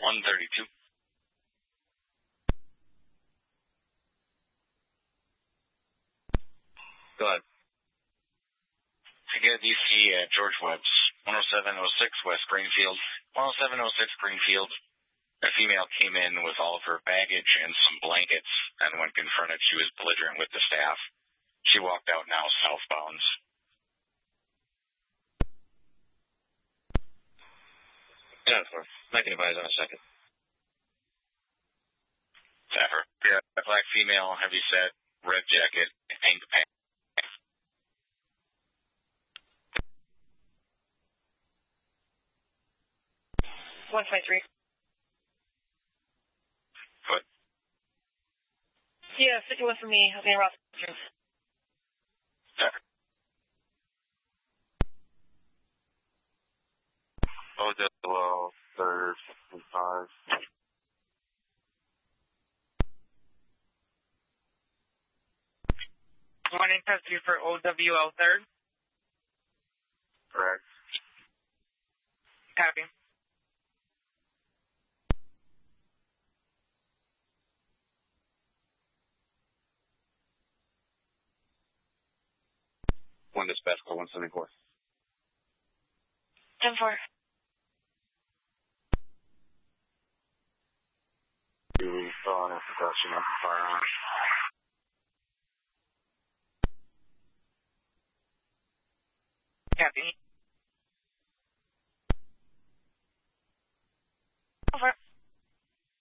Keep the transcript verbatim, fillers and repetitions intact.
one thirty-two. Go ahead. To get D C at George Webb's, one oh seven oh six West Greenfield, one oh seven oh six Greenfield. A female came in with all of her baggage and some blankets, and when confronted, she was belligerent with the staff. She walked out now southbound. Yeah, for I can advise on a second. Staffer. Yeah, a black female, heavy set, red jacket, pink pants. one twenty-three. What? Yeah, fifty-one for me. I'll be in Ross. Staffer. Oh, well, third and five. Morning, test you for O W L third. Correct. Copy. One dispatch call one seventy-four. ten four. You saw an introduction of the firearms.